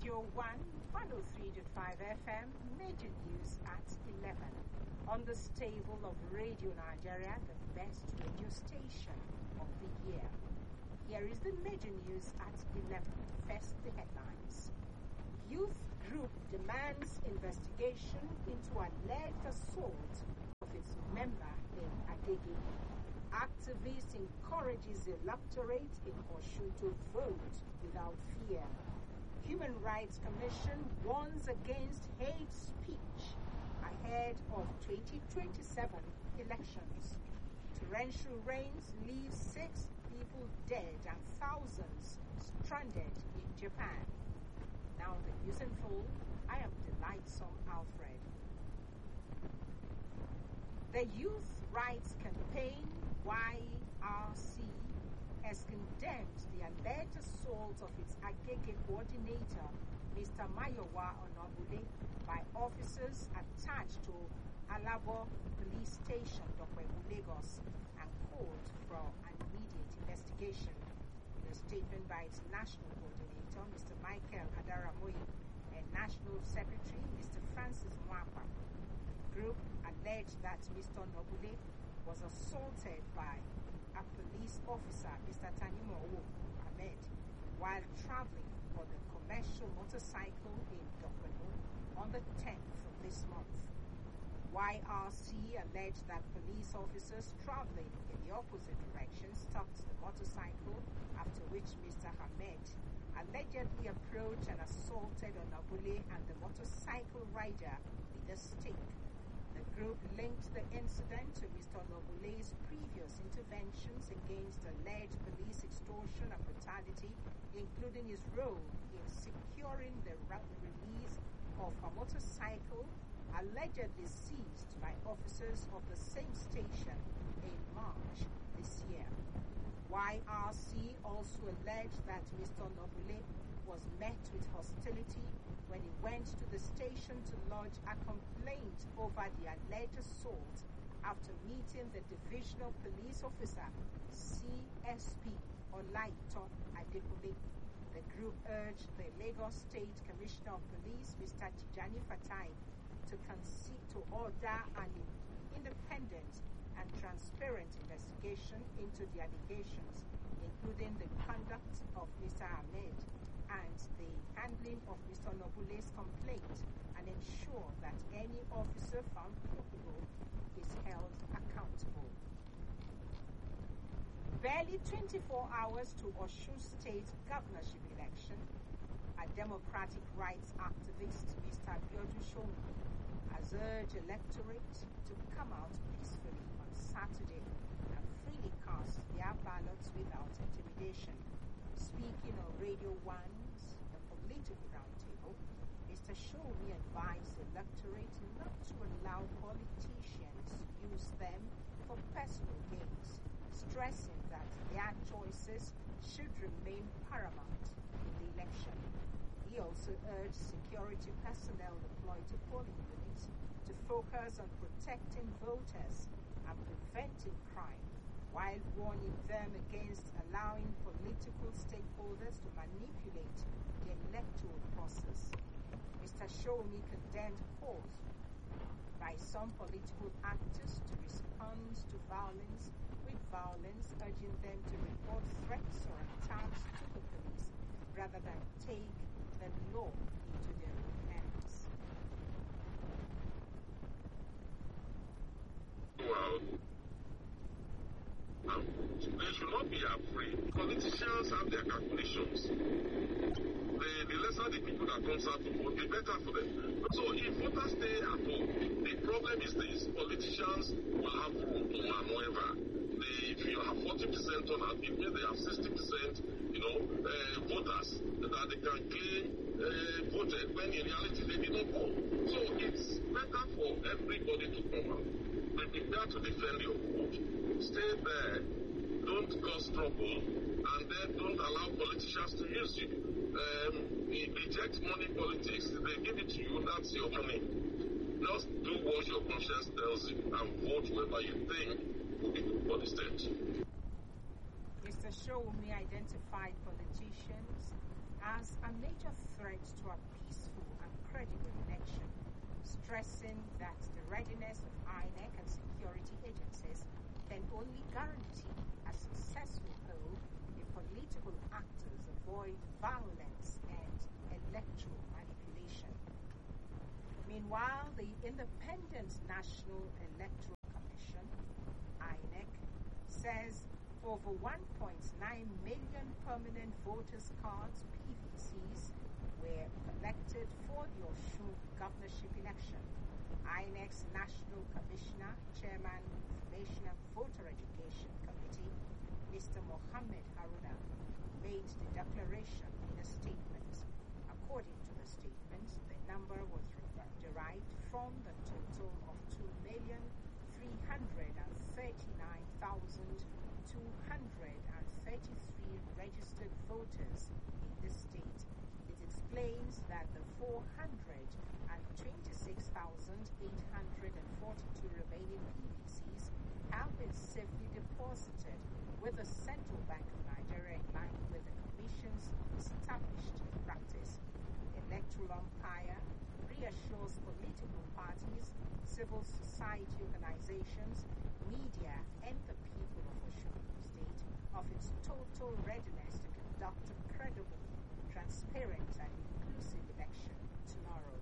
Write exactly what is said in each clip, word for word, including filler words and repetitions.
Radio one, one oh three point five F M, Major News at eleven. On the stable of Radio Nigeria, the best radio station of the year. Here is the Major News at eleven. First, the headlines. Youth group demands investigation into alleged assault of its member in Agege. Activist encourages electorate in Osun to vote without fear. Human Rights Commission warns against hate speech ahead of twenty twenty-seven elections. Torrential rains leave six people dead and thousands stranded in Japan. Now the news in full. I am Delightsome Alfred. The Youth Rights Campaign, Y R C, has condemned the alleged assault of its Agege coordinator, Mister Mayowa Onabule, by officers attached to Alabo Police Station, Dokwebu, Lagos, and called for an immediate investigation. In a statement by its national coordinator, Mister Michael Adaramoye, and National Secretary, Mister Francis Mwapa, the group alleged that Mister Onabule was assaulted by a police officer, Mister Tanimo Ahmed, while traveling on a commercial motorcycle in Dokwebu on the tenth of this month. Y R C alleged that police officers traveling in the opposite direction stopped the motorcycle, after which Mister Ahmed allegedly approached and assaulted Onabule and the motorcycle rider with a stick. The group linked the incident to Mister Onabule's previous interventions against alleged police extortion and brutality, including his role in securing the release of a motorcycle allegedly seized by officers of the same station in March this year. Y R C also alleged that Mister Onabule was met with hostility when he went to the station to lodge a complaint over the alleged assault after meeting the divisional police officer, C S P Olaito Adekule. The group urged the Lagos State Commissioner of Police, Mister Tijani Fatai, to concede to order an independent and transparent investigation into the allegations, including the conduct of Mister Ahmed and the handling of Mister Onabule's complaint, and ensure that any officer found culpable is held accountable. Barely twenty-four hours to Osun State governorship election, a democratic rights activist, Mister Abiodun Shomi, has urged electorate to come out peacefully on Saturday and freely cast their ballots without intimidation. Speaking on Radio one's The Political Roundtable, Mister Shomi advised the electorate not to allow politicians use them for personal gains, stressing that their choices should remain paramount in the election. He also urged security personnel deployed to polling units to focus on protecting voters and preventing crime, while warning them against allowing political stakeholders to manipulate the electoral process. Mister Shomi condemned calls by some political actors to respond to violence with violence, urging them to report threats or attacks to the police rather than take the law into their own hands. Well, um, they should not be afraid. Politicians have their calculations. The, the lesser the people that comes out to vote, the better for them. So if voters stay at home, the problem is this: politicians will have room to maneuver. They, if you have forty percent turnout, it means they have sixty percent, you know, uh, voters that they can claim uh, voted, when in reality they did not vote. So it's better for everybody to come out. Be prepared to defend your vote. Stay there. Don't cause trouble, and then don't allow politicians to use you. Um, reject money politics. They give it to you, that's your money. Just do what your conscience tells you and vote whoever you think will be good for the state. Mister Shomi identified politicians as as a major threat to a peaceful and credible election, stressing that the readiness of I N E C and security agencies can only guarantee a successful poll if political actors avoid violence and electoral manipulation. Meanwhile, the Independent National Electoral Commission, I N E C, says over one point nine million permanent voters' cards, P V Cs, were collected for the Osun governorship election. I N E C's National Commissioner, Chairman, Information and Voter Education Committee, Mister Mohammed Haruna, made the declaration in a statement. According to the statement, the number was derived from the total of two million three hundred thirty-nine thousand two hundred thirty-three registered voters in the state. It explains that the four hundred twenty-six thousand eight hundred forty-two remaining P V Cs have been safely deposited with the Central Bank of Nigeria in line with the Commission's established practice. The electoral umpire reassures political parties, civil society organizations, media, and the people of Osun State of its total readiness to conduct a credible, transparent, and inclusive election tomorrow.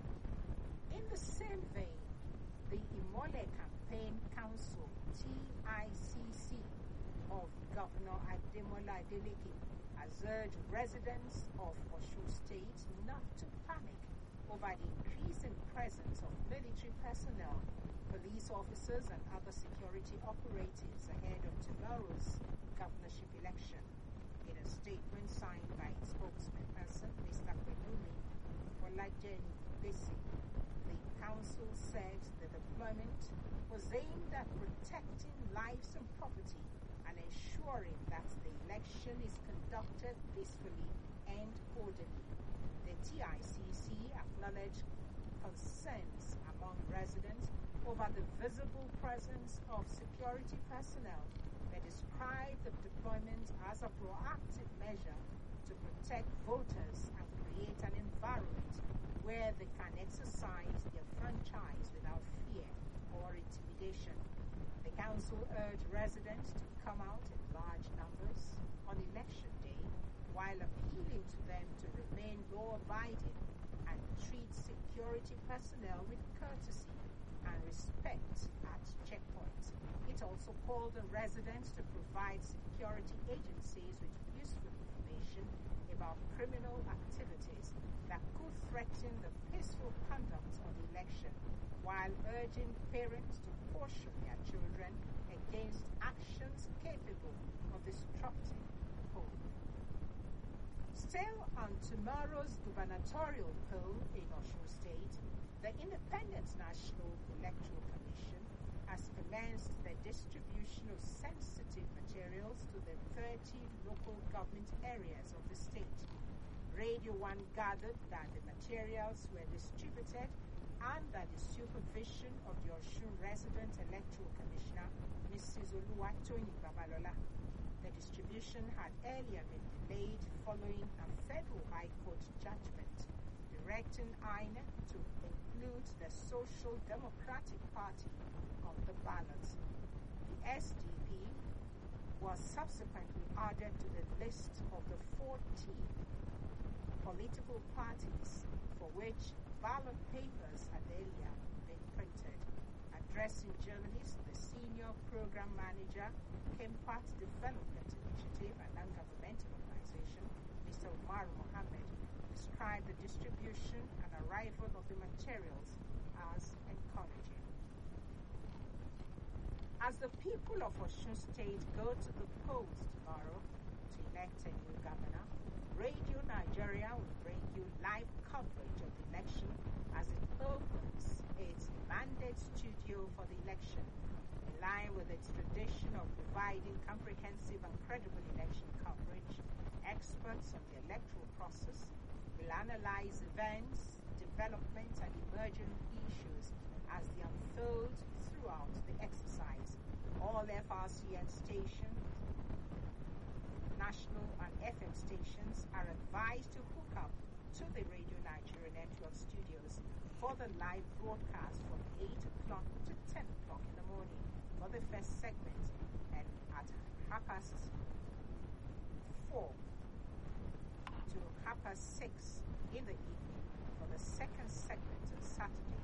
In the same vein, the Imole Campaign Council, T I C C, of Governor Ademola Adeleke has urged residents of Osun State not to panic over the increasing presence of military personnel, police officers, and other security operatives ahead of tomorrow's governorship election. In a statement signed by its spokesperson, Mister Pelumi Olajeni Besi, the council said the deployment was aimed at protecting lives and property and ensuring that the election is conducted peacefully and orderly. The T I C C acknowledged concerns among residents over the visible presence of security personnel. They described the deployment as a proactive measure to protect voters and create an environment where they can exercise their franchise without fear or intimidation. The council urged residents to come out in large numbers on election day while appealing to them to remain law-abiding and treat security personnel with courtesy and respect at checkpoints. It also called on residents to provide security agencies with useful information about criminal activities that could threaten the peaceful conduct of the election, while urging parents to caution their children against actions capable of disrupting the poll. Still on tomorrow's gubernatorial poll in Osun State, the Independent National Electoral Commission has commenced the distribution of sensitive materials to the thirty local government areas of the state. Radio One gathered that the materials were distributed under the supervision of the Osun Resident Electoral Commissioner, Missus Oluwatoyin Babalola. The distribution had earlier been delayed following a federal high court judgment directing I N E C to include the Social Democratic Party on the ballot. The S D P was subsequently added to the list of the fourteen political parties for which ballot papers had earlier been printed. Addressing journalists, the senior program manager, Kempat Development Initiative, a non-governmental organization, Mister Umar Mohammed, described the distribution and arrival of the materials as encouraging. As the people of Osun State go to the polls tomorrow to elect a new governor, Radio Nigeria will bring you live coverage of the election as it opens its mandate studio for the election. In line with its tradition of providing comprehensive and credible election coverage, experts on the electoral process will analyze events, developments, and emerging issues as they unfold throughout the exercise. All F R C N stations national and F M stations are advised to hook up to the Radio Nigeria Network studios for the live broadcast from eight o'clock to ten o'clock in the morning for the first segment, and at half past four to half past six in the evening for the second segment on Saturday.